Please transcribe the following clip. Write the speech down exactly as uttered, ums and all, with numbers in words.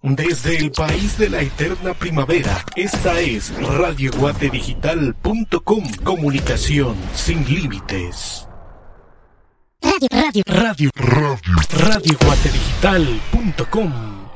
Desde el país de la eterna primavera, esta es radio guate digital punto com. Comunicación sin límites. Radio, radio, radio, radio, radio guate digital punto com.